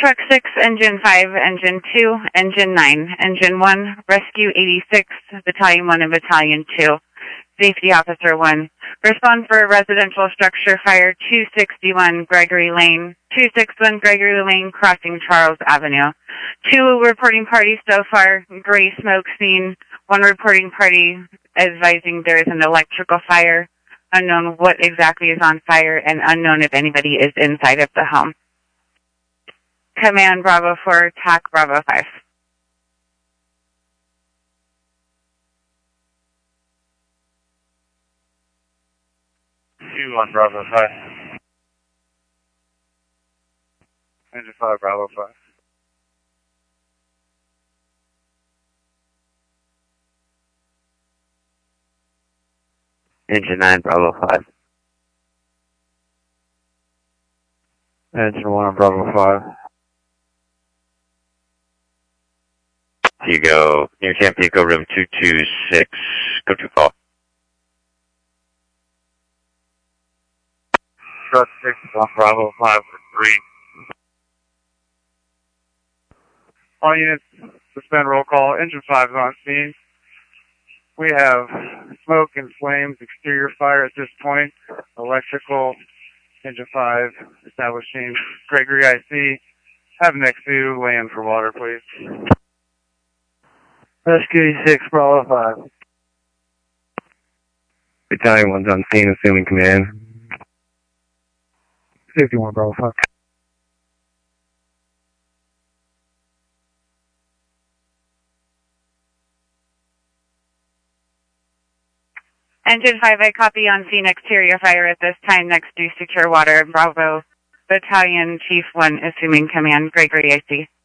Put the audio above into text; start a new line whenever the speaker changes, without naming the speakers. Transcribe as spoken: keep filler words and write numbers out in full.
Truck six, Engine five, Engine two, Engine nine, Engine one, Rescue eighty-six, Battalion one and Battalion two, Safety Officer one. Respond for a residential structure fire two sixty-one Gregory Lane, two sixty-one Gregory Lane, crossing Charles Avenue. Two reporting parties so far, gray smoke seen. One reporting party advising there is an electrical fire, unknown what exactly is on fire, and unknown if anybody is inside of the home. Command Bravo four, T A C Bravo five.
two on Bravo five. Engine five, Bravo five.
Engine nine, Bravo five.
Engine one on Bravo five.
You go near Tampico, room two two six, go to call.
Truck six on Bravo five for three. All units, suspend roll call. Engine five is on scene. We have smoke and flames, exterior fire at this point. Electrical, Engine five establishing Gregory I C. Have next to land for water, please. Rescue eighty-six, Bravo five.
Battalion one's on scene, assuming command.
Safety one, Bravo five.
Engine five, I copy on scene exterior fire at this time next to secure water. Bravo Battalion Chief one, assuming command, Gregory I C.